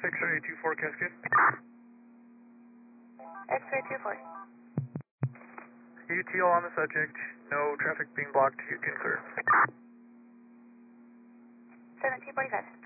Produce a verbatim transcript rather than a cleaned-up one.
X-ray two four Cascade. X-ray two four. U T L on the subject, no traffic being blocked, you can clear. seventeen forty-five.